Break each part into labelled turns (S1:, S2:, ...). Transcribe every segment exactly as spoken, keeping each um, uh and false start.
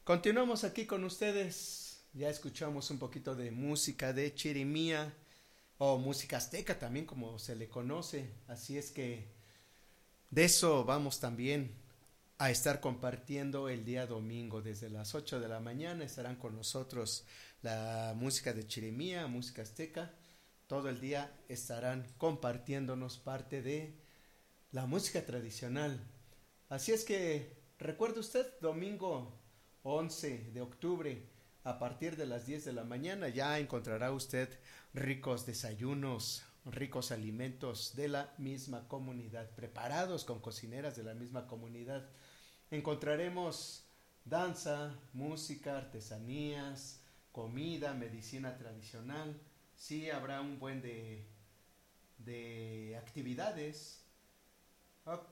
S1: Continuamos aquí con ustedes. Ya escuchamos un poquito de música de chirimía o música azteca también como se le conoce. Así es que de eso vamos también a estar compartiendo el día domingo. Desde las ocho de la mañana estarán con nosotros la música de chirimía, música azteca. Todo el día estarán compartiéndonos parte de la música tradicional. Así es que recuerde usted, domingo once de octubre, a partir de las diez de la mañana, ya encontrará usted ricos desayunos, ricos alimentos de la misma comunidad, preparados con cocineras de la misma comunidad. Encontraremos danza, música, artesanías, comida, medicina tradicional. Sí, habrá un buen de, de actividades. Ok,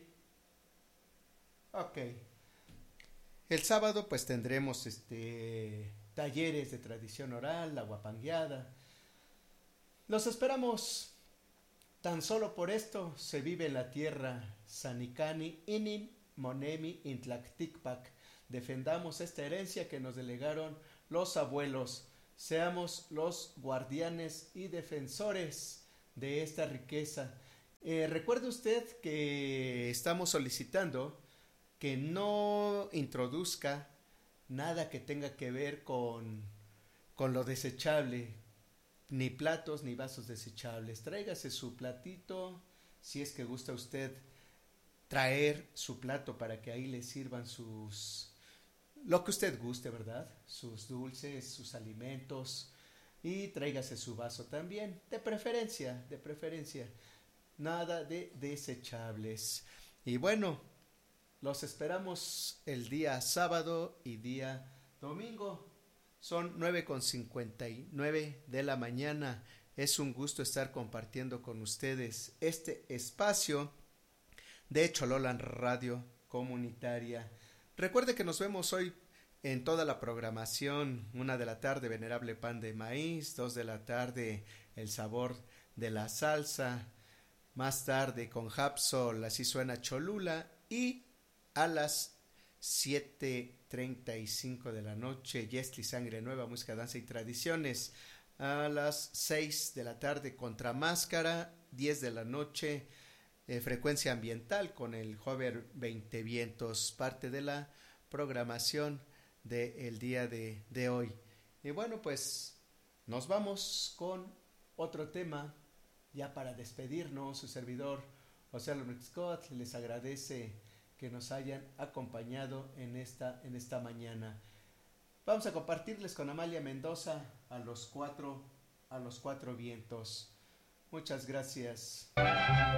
S1: ok. El sábado pues tendremos este talleres de tradición oral, la guapangueada. Los esperamos. Tan solo por esto se vive en la tierra. Sanicani inin monemi intlacticpac. Defendamos esta herencia que nos delegaron los abuelos. Seamos los guardianes y defensores de esta riqueza. Eh, recuerde usted que estamos solicitando que no introduzca nada que tenga que ver con, con lo desechable, ni platos ni vasos desechables. Tráigase su platito, si es que gusta usted traer su plato para que ahí le sirvan sus, lo que usted guste, ¿verdad? Sus dulces, sus alimentos, y tráigase su vaso también, de preferencia, de preferencia, nada de desechables. Y bueno, los esperamos el día sábado y día domingo. Son nueve con cincuenta y nueve de la mañana. Es un gusto estar compartiendo con ustedes este espacio de Chololan Radio Comunitaria. Recuerde que nos vemos hoy en toda la programación. Una de la tarde, Venerable Pan de Maíz. Dos de la tarde, El Sabor de la Salsa. Más tarde, con Hapsol, Así Suena Cholula. Y a las siete treinta y cinco de la noche, Yesli Sangre Nueva, Música, Danza y Tradiciones. A las seis de la tarde, Contra Máscara. Diez de la noche, eh, Frecuencia Ambiental con el Jover veinte Vientos, parte de la programación del día de, de hoy. Y bueno, pues nos vamos con otro tema ya para despedirnos. Su servidor José Alonso Scott les agradece que nos hayan acompañado en esta, en esta mañana. Vamos a compartirles con Amalia Mendoza a los cuatro, a los cuatro vientos. Muchas gracias.